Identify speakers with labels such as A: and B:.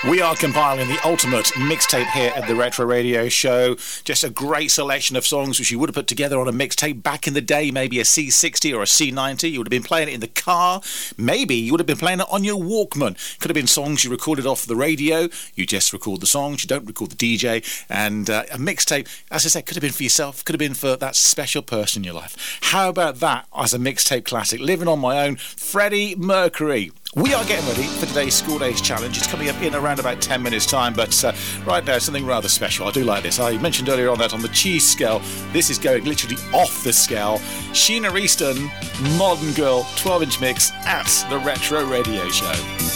A: We are compiling the ultimate mixtape here at the Retro Radio Show. Just a great selection of songs which you would have put together on a mixtape back in the day, maybe a C60 or a C90. You would have been playing it in the car. Maybe you would have been playing it on your Walkman. Could have been songs you recorded off the radio. You just record the songs, you don't record the DJ. And a mixtape, as I said, could have been for yourself, could have been for that special person in your life. How about that as a mixtape classic? Living on My Own, Freddie Mercury. We are getting ready for today's School Days Challenge. It's coming up in around about 10 minutes' time, but right now, something rather special. I do like this. I mentioned earlier on that on the cheese scale, this is going literally off the scale. Sheena Easton, Modern Girl, 12-inch mix at the Retro Radio Show.